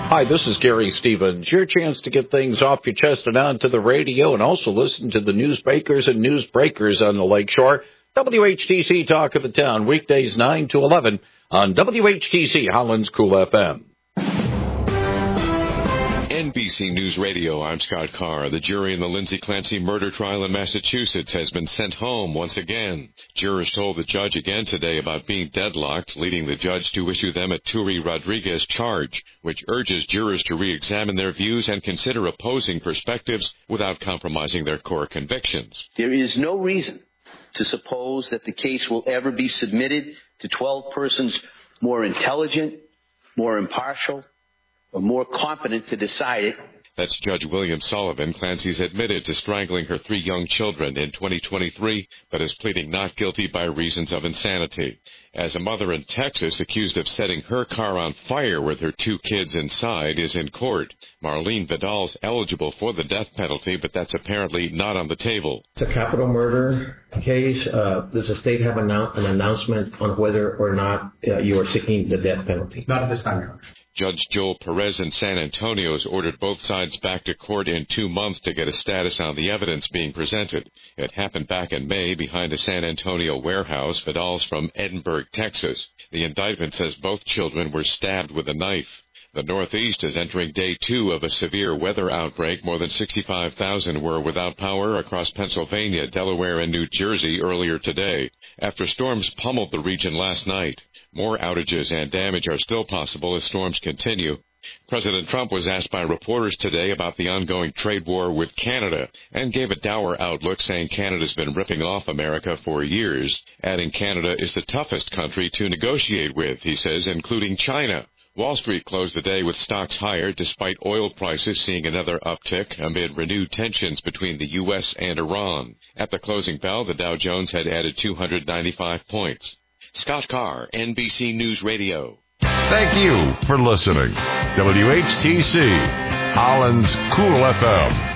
Hi, this is Gary Stevens. Your chance to get things off your chest and onto the radio, and also listen to the newsmakers and newsbreakers on the Lakeshore. WHTC Talk of the Town, weekdays 9 to 11 on WHTC Holland's Cool FM. NBC News Radio, I'm Scott Carr. The jury in the Lindsay Clancy murder trial in Massachusetts has been sent home once again. Jurors told the judge again today about being deadlocked, leading the judge to issue them a Turi Rodriguez charge, which urges jurors to re-examine their views and consider opposing perspectives without compromising their core convictions. There is no reason to suppose that the case will ever be submitted to 12 persons more intelligent, more impartial, or more competent to decide it. That's Judge William Sullivan. Clancy's admitted to strangling her 3 young children in 2023, but is pleading not guilty by reasons of insanity. As a mother in Texas accused of setting her car on fire with her 2 kids inside is in court. Marlene Vidal's eligible for the death penalty, but that's apparently not on the table. It's a capital murder case. Does the state have an announcement on whether or not you are seeking the death penalty? Not at this time, Your Honor. Judge Joel Perez in San Antonio has ordered both sides back to court in 2 months to get a status on the evidence being presented. It happened back in May behind a San Antonio warehouse. Vidal's from Edinburgh, Texas. The indictment says both children were stabbed with a knife. The Northeast is entering day 2 of a severe weather outbreak. More than 65,000 were without power across Pennsylvania, Delaware, and New Jersey earlier today, after storms pummeled the region last night. More outages and damage are still possible as storms continue. President Trump was asked by reporters today about the ongoing trade war with Canada and gave a dour outlook, saying Canada's been ripping off America for years, adding Canada is the toughest country to negotiate with, he says, including China. Wall Street closed the day with stocks higher despite oil prices seeing another uptick amid renewed tensions between the U.S. and Iran. At the closing bell, the Dow Jones had added 295 points. Scott Carr, NBC News Radio. Thank you for listening. WHTC, Holland's Cool FM.